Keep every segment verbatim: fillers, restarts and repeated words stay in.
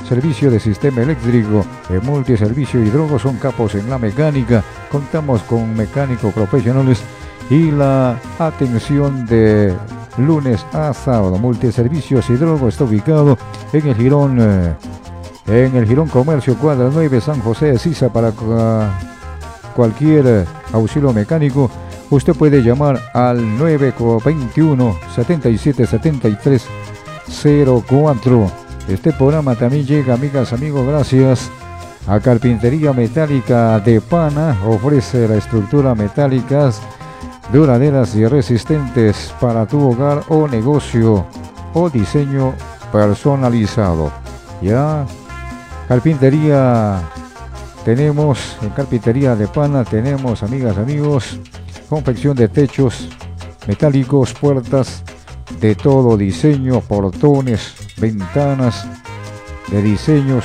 servicio de sistema eléctrico, en multiservicio y drogas, son capos en la mecánica. Contamos con mecánicos profesionales y la atención de lunes a sábado. Multiservicios Hidrogo está ubicado en el Jirón, eh, en el Jirón Comercio, cuadra nueve, San José de Sisa. Para uh, cualquier auxilio mecánico, usted puede llamar al nueve veintiuno, setenta y siete, setenta y tres cero cuatro. Este programa también llega, amigas, amigos, gracias a Carpintería Metálica de Pana. Ofrece la estructura metálicas duraderas y resistentes para tu hogar o negocio o diseño personalizado. Ya, carpintería, tenemos en Carpintería de Pana, tenemos, amigas, amigos, confección de techos metálicos, puertas de todo diseño, portones, ventanas de diseños,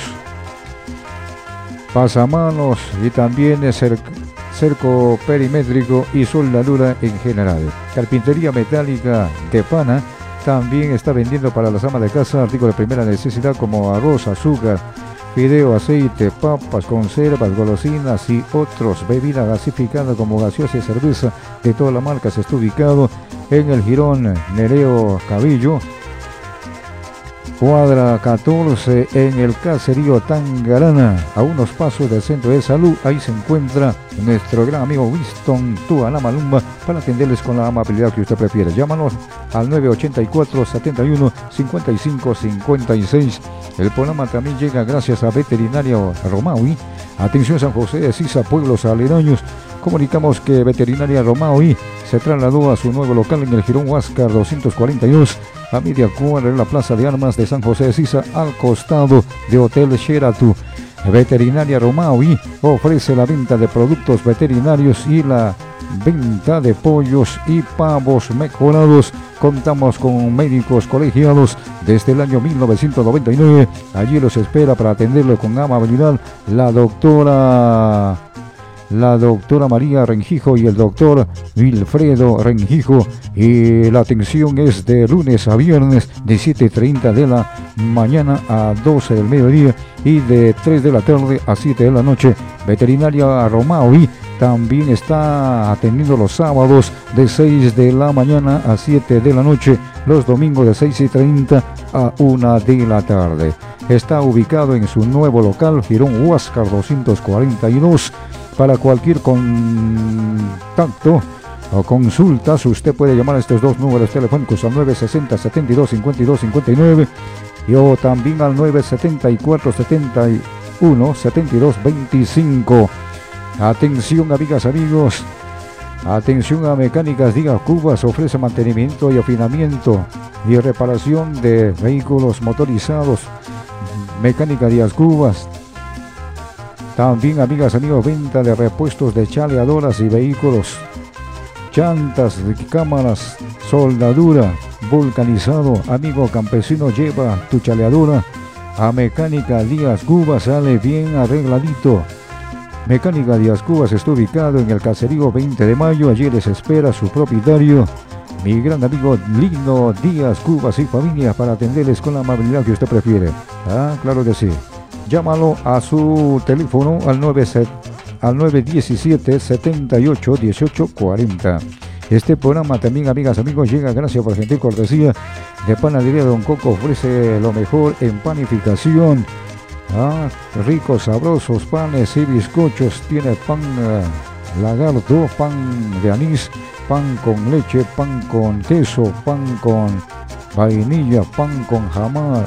pasamanos y también cerco, cerco perimétrico y soldadura en general. Carpintería Metálica de Pana también está vendiendo para las amas de casa artículos de primera necesidad como arroz, azúcar, fideo, aceite, papas, conservas, golosinas y otros. Bebida gasificada como gaseosa y cerveza de todas las marcas. Está ubicado en el Jirón Nereo Cabillo, cuadra catorce, en el caserío Tangarana, a unos pasos del centro de salud. Ahí se encuentra nuestro gran amigo Winston Tuana Malumba para atenderles con la amabilidad que usted prefiere. Llámanos al nueve ochenta y cuatro, setenta y uno, cincuenta y cinco, cincuenta y seis. El programa también llega gracias a Veterinaria Romaui. Atención, San José de Sisa, pueblos aledaños. Comunicamos que Veterinaria Romaui se trasladó a su nuevo local en el Jirón Huáscar doscientos cuarenta y dos, a media cuadra en la Plaza de Armas de San José de Sisa, al costado de Hotel Sheraton. Veterinaria Romaui ofrece la venta de productos veterinarios y la venta de pollos y pavos mejorados. Contamos con médicos colegiados desde el año mil novecientos noventa y nueve. Allí los espera para atenderlo con amabilidad la doctora... la doctora María Rengijo y el doctor Wilfredo Rengijo, y la atención es de lunes a viernes de siete y treinta de la mañana a doce del mediodía y de tres de la tarde a siete de la noche. Veterinaria Romaui también está atendiendo los sábados de seis de la mañana a siete de la noche, los domingos de seis y treinta a una de la tarde. Está ubicado en su nuevo local, Jirón Huáscar doscientos cuarenta y dos. Para cualquier contacto o consultas, usted puede llamar a estos dos números telefónicos al nueve sesenta, setenta y dos, cincuenta y dos, cincuenta y nueve y o también al nueve setenta y cuatro, setenta y uno, setenta y dos, veinticinco. Atención, amigas, amigos. Atención a Mecánicas Díaz Cubas, ofrece mantenimiento y afinamiento y reparación de vehículos motorizados. Mecánica Díaz Cubas. También, amigas, amigos, venta de repuestos de chaleadoras y vehículos, llantas, cámaras, soldadura, vulcanizado. Amigo campesino, lleva tu chaleadora a Mecánica Díaz Cubas, sale bien arregladito. Mecánica Díaz Cubas está ubicado en el caserío veinte de mayo. Allí les espera su propietario, mi gran amigo Lino Díaz Cubas y familia, para atenderles con la amabilidad que usted prefiere. Ah, claro que sí. Llámalo a su teléfono al nueve diecisiete, setenta y ocho, dieciocho cuarenta. Este programa también, amigas, amigos, llega gracias por gentil cortesía de Panadería Don Coco. Ofrece lo mejor en panificación. Ah, ricos, sabrosos panes y bizcochos. Tiene pan uh, lagarto, pan de anís, pan con leche, pan con queso, pan con vainilla, pan con jamar,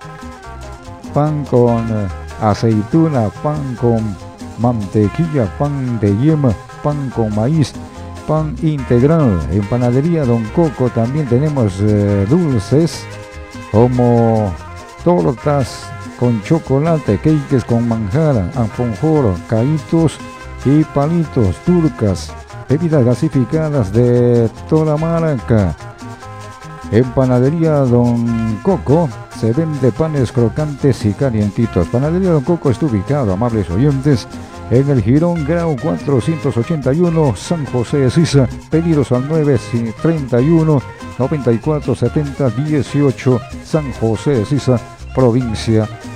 pan con uh, aceituna, pan con mantequilla, pan de yema, pan con maíz, pan integral. En Panadería Don Coco también tenemos uh, dulces como tortas con chocolate, cakes con manjar, alfajor, caítos y palitos, turcas, bebidas gasificadas de toda marca. En Panadería Don Coco se vende panes crocantes y calientitos. Panadería Don Coco está ubicado, amables oyentes, en el Jirón Grau cuatrocientos ochenta y uno, San José de Sisa. Pedidos al nueve treinta y uno, noventa y cuatro, setenta, dieciocho, San José de Sisa, provincia